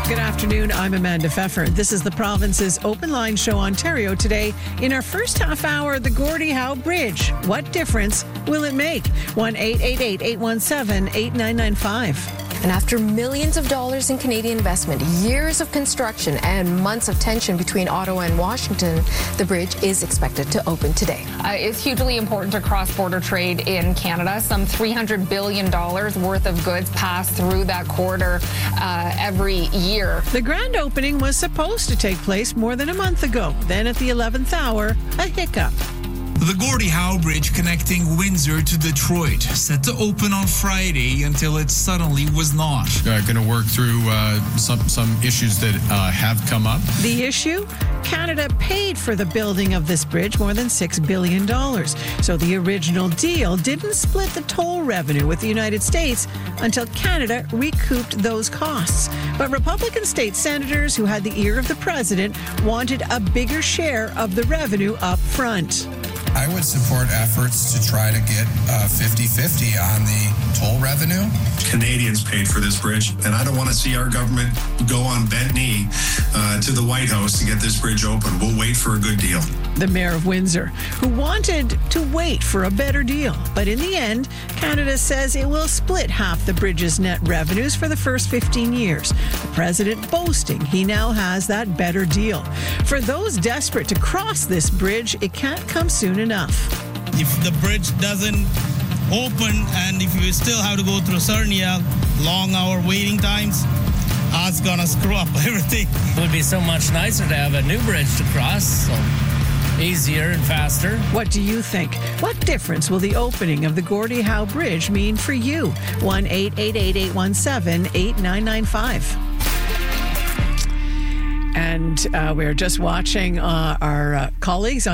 Good afternoon. I'm Amanda Pfeffer. This is the province's Open Line Show Ontario today. In our first half hour, the Gordie Howe Bridge. What difference will it make? 1-888-817-8995. And after millions of dollars in Canadian investment, years of construction, and months of tension between Ottawa and Washington, the bridge is expected to open today. It's hugely important to cross-border trade in Canada. Some $300 billion worth of goods pass through that corridor every year. The grand opening was supposed to take place more than a month ago. Then at the 11th hour, a hiccup. The Gordie Howe Bridge connecting Windsor to Detroit, set to open on Friday until it suddenly was not. Going to work through some issues that have come up. The issue? Canada paid for the building of this bridge more than $6 billion. So the original deal didn't split the toll revenue with the United States until Canada recouped those costs. But Republican state senators who had the ear of the president wanted a bigger share of the revenue up front. I would support efforts to try to get 50-50 on the toll revenue. Canadians paid for this bridge, and I don't want to see our government go on bent knee to the White House to get this bridge open. We'll wait for a good deal. The mayor of Windsor, who wanted to wait for a better deal. But in the end, Canada says it will split half the bridge's net revenues for the first 15 years. The president boasting he now has that better deal. For those desperate to cross this bridge, it can't come soon enough. If the bridge doesn't open and if you still have to go through Sarnia, long hour waiting times, that's gonna screw up everything. It would be so much nicer to have a new bridge to cross, so easier and faster. What do you think? What difference will the opening of the Gordie Howe Bridge mean for you? 1-888-817-8995. And we're just watching our colleagues on